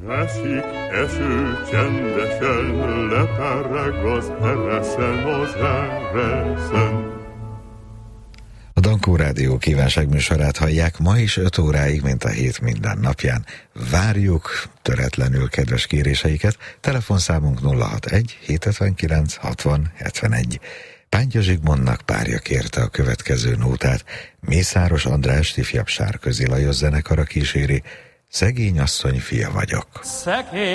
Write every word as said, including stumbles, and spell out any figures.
Esik eső csendesen, lepárreg az ereszen, az ereszen. A Dankó Rádió kívánságműsorát hallják ma is öt óráig, mint a hét minden napján. Várjuk töretlenül kedves kéréseiket. Telefonszámunk nulla hatvanegy hétszázhetvenkilenc hatvan hetvenegy. Pántya Zsigmondnak párja kérte a következő nótát. Mészáros András ifjabb Sárközi Lajos zenekara kíséri. Szegény asszony fia vagyok. Szegény